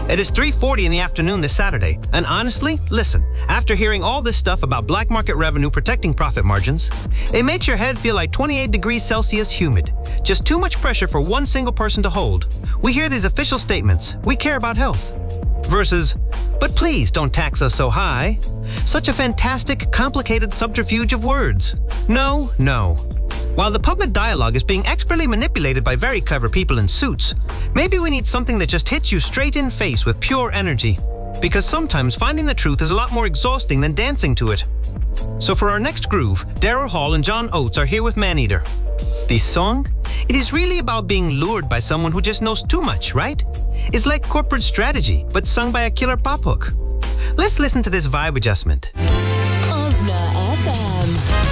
It is 3:40 in the afternoon this Saturday, and honestly, listen, after hearing all this stuff about black market revenue protecting profit margins, it makes your head feel like 28 degrees Celsius humid. Just too much pressure for one single person to hold. We hear these official statements, we care about health, versus, but please don't tax us so high. Such a fantastic, complicated subterfuge of words. No, no. While the public dialogue is being expertly manipulated by very clever people in suits, maybe we need something that just hits you straight in face with pure energy. Because sometimes finding the truth is a lot more exhausting than dancing to it. So for our next groove, Daryl Hall and John Oates are here with Maneater. This song? It is really about being lured by someone who just knows too much, right? It's like corporate strategy, but sung by a killer pop hook. Let's listen to this vibe adjustment.